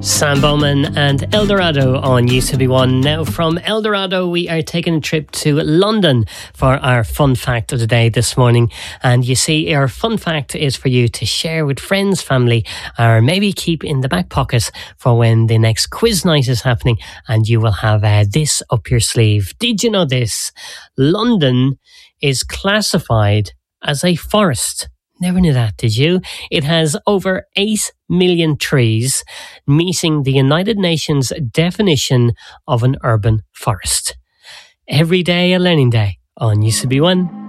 Sam Bowman and Eldorado on UCB1. Now from Eldorado we are taking a trip to London for our fun fact of the day this morning. And you see, our fun fact is for you to share with friends, family, or maybe keep in the back pocket for when the next quiz night is happening and you will have this up your sleeve. Did you know this? London is classified as a forest. Never knew that, did you? It has over 8 million trees, meeting the United Nations definition of an urban forest. Every day a learning day on UCB1.